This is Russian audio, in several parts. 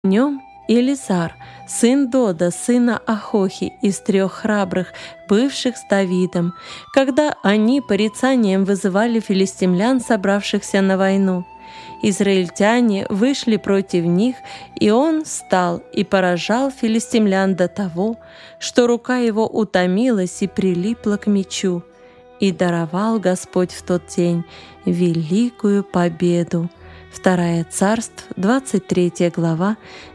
Днем Елизар, сын Дода, сына Ахохи, из 3 храбрых, бывших с Давидом, когда они порицанием вызывали филистимлян, собравшихся на войну. Израильтяне вышли против них, и он встал и поражал филистимлян до того, что рука его утомилась и прилипла к мечу. И даровал Господь в тот день великую победу. 2 Царств, 23 глава,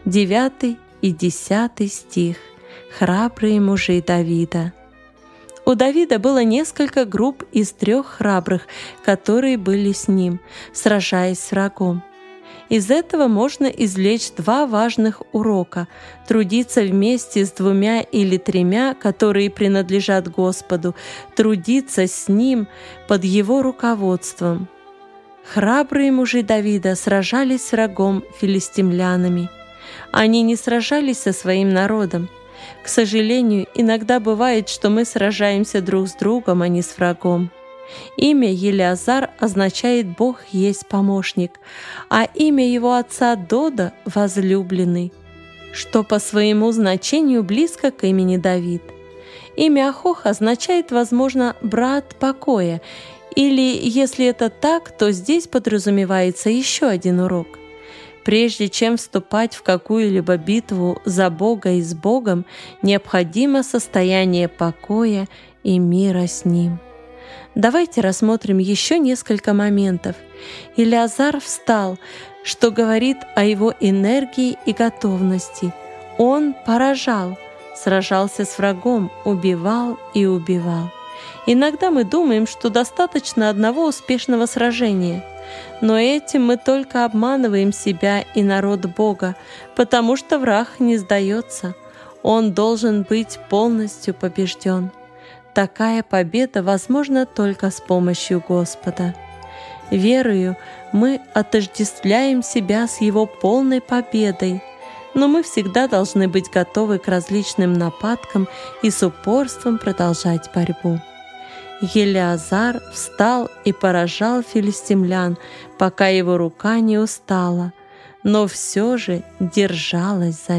9 и 10 стих. Храбрые мужи Давида. У Давида было несколько групп из 3 храбрых, которые были с ним, сражаясь с врагом. Из этого можно извлечь 2 важных урока: трудиться вместе с 2 или 3, которые принадлежат Господу, трудиться с Ним под Его руководством. Храбрые мужи Давида сражались с врагом филистимлянами. Они не сражались со своим народом. К сожалению, иногда бывает, что мы сражаемся друг с другом, а не с врагом. Имя Елиазар означает «Бог есть помощник», а имя его отца Дода — «возлюбленный», что по своему значению близко к имени Давид. Имя Ахох означает, возможно, «брат покоя», или, если это так, то здесь подразумевается еще один урок. Прежде чем вступать в какую-либо битву за Бога и с Богом, необходимо состояние покоя и мира с Ним. Давайте рассмотрим еще несколько моментов. Елиазар встал, что говорит о его энергии и готовности. Он поражал, сражался с врагом, убивал и убивал. Иногда мы думаем, что достаточно одного успешного сражения, но этим мы только обманываем себя и народ Бога, потому что враг не сдается. Он должен быть полностью побежден. Такая победа возможна только с помощью Господа. Верою мы отождествляем себя с Его полной победой, но мы всегда должны быть готовы к различным нападкам и с упорством продолжать борьбу. Елиазар встал и поражал филистимлян, пока его рука не устала, но все же держалась за